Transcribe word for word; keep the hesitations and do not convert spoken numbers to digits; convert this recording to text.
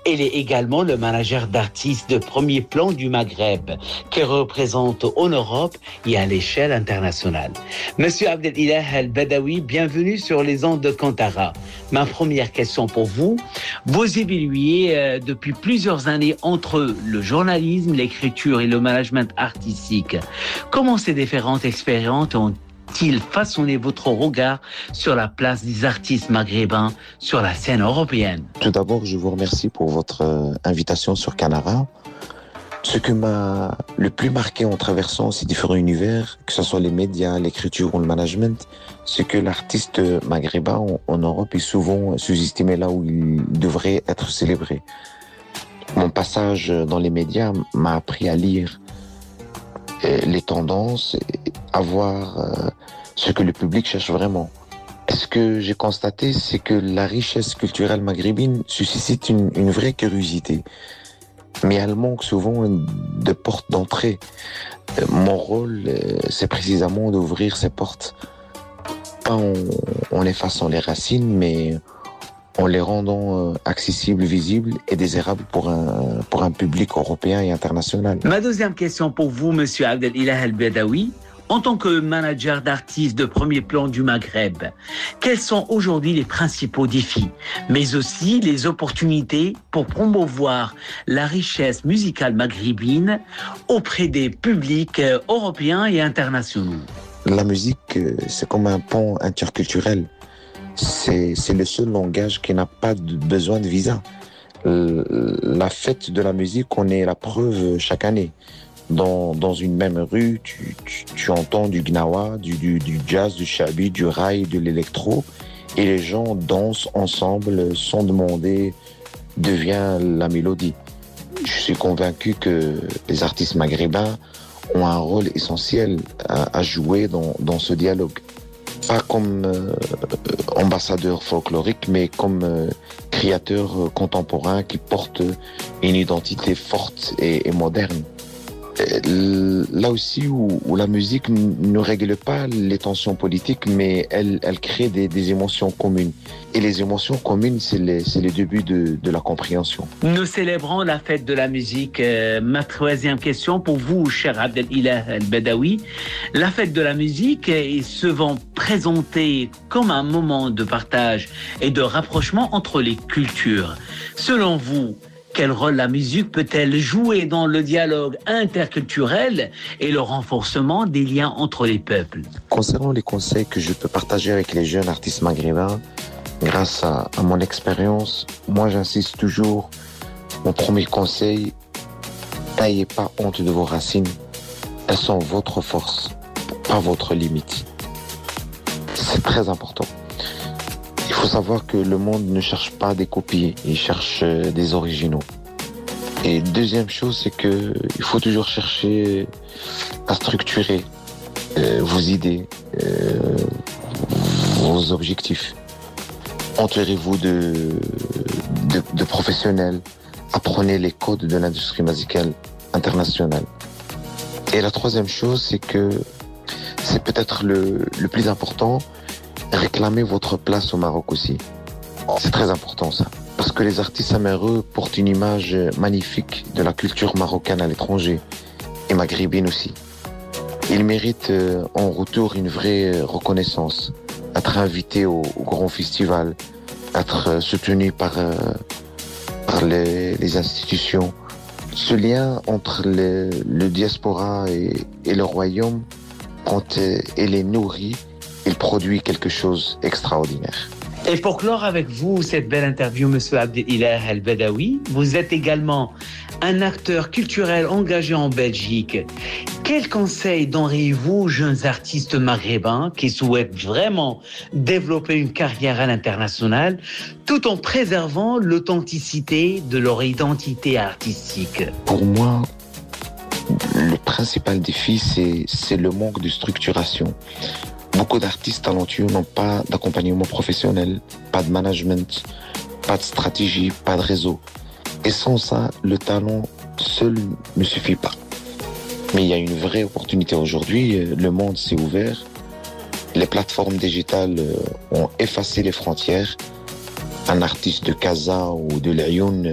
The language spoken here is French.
Il est également le manager d'artistes de premier plan du Maghreb, qui représente en Europe et à l'échelle internationale. Monsieur Abdelilah El-Badawi, bienvenue sur les ondes de Kantara. Ma première question pour vous, vous évoluez euh, depuis plusieurs années entre le journalisme, l'écriture et le management artistique. Comment ces différentes expériences ont-ils façonné votre regard sur la place des artistes maghrébins sur la scène européenne? Tout d'abord, je vous remercie pour votre euh, invitation sur Canara. Ce qui m'a le plus marqué en traversant ces différents univers, que ce soit les médias, l'écriture ou le management, c'est que l'artiste maghrébin en, en Europe est souvent sous-estimé là où il devrait être célébré. Mon passage dans les médias m'a appris à lire euh, les tendances, à voir euh, ce que le public cherche vraiment. Et ce que j'ai constaté, c'est que la richesse culturelle maghrébine suscite une, une vraie curiosité. Mais elle manque souvent de portes d'entrée. Mon rôle, c'est précisément d'ouvrir ces portes. Pas en, en effaçant les racines, mais en les rendant accessibles, visibles et désirables pour un, pour un public européen et international. Ma deuxième question pour vous, monsieur Abdelilah El-Badawi. En tant que manager d'artistes de premier plan du Maghreb, quels sont aujourd'hui les principaux défis, mais aussi les opportunités pour promouvoir la richesse musicale maghrébine auprès des publics européens et internationaux? La musique, c'est comme un pont interculturel. C'est, c'est le seul langage qui n'a pas de besoin de visa. La fête de la musique, on est la preuve chaque année. Dans, dans une même rue, tu, tu, tu entends du gnawa, du, du, du jazz, du shabi, du raï, de l'électro, et les gens dansent ensemble sans demander d'où vient la mélodie. Je suis convaincu que les artistes maghrébins ont un rôle essentiel à, à jouer dans, dans ce dialogue. Pas comme euh, ambassadeur folklorique, mais comme euh, créateur contemporain qui porte une identité forte et, et moderne. Là aussi où, où la musique ne règle pas les tensions politiques, mais elle, elle crée des, des émotions communes. Et les émotions communes, c'est, les, c'est le début de, de la compréhension. Nous célébrons la fête de la musique. Euh, ma troisième question pour vous, cher Abdelilah El-Badawi. La fête de la musique est souvent présentée comme un moment de partage et de rapprochement entre les cultures. Selon vous, quel rôle la musique peut-elle jouer dans le dialogue interculturel et le renforcement des liens entre les peuples? Concernant les conseils que je peux partager avec les jeunes artistes maghrébins, grâce à, à mon expérience, moi j'insiste toujours, mon premier conseil, n'ayez pas honte de vos racines. Elles sont votre force, pas votre limite. C'est très important. Il faut savoir que le monde ne cherche pas des copies, il cherche des originaux. Et deuxième chose, c'est que il faut toujours chercher à structurer euh, vos idées, euh, vos objectifs. Entourez-vous de, de, de professionnels, apprenez les codes de l'industrie musicale internationale. Et la troisième chose, c'est que c'est peut-être le, le plus important, réclamez votre place au Maroc aussi. C'est très important ça. Parce que les artistes amérindiens portent une image magnifique de la culture marocaine à l'étranger. Et maghrébine aussi. Ils méritent en retour une vraie reconnaissance. Être invités au, au grand festival. Être soutenus par, par les, les institutions. Ce lien entre le, le diaspora et, et le royaume, quand elle est nourrie, il produit quelque chose d'extraordinaire. Et pour clore avec vous cette belle interview, monsieur Abdelilah El-Badawi, vous êtes également un acteur culturel engagé en Belgique. Quels conseils donneriez-vous aux jeunes artistes maghrébins qui souhaitent vraiment développer une carrière à l'international tout en préservant l'authenticité de leur identité artistique? Pour moi, le principal défi, c'est, c'est le manque de structuration. Beaucoup d'artistes talentueux n'ont pas d'accompagnement professionnel, pas de management, pas de stratégie, pas de réseau. Et sans ça, le talent seul ne suffit pas. Mais il y a une vraie opportunité aujourd'hui. Le monde s'est ouvert. Les plateformes digitales ont effacé les frontières. Un artiste de Casa ou de l'Ayoun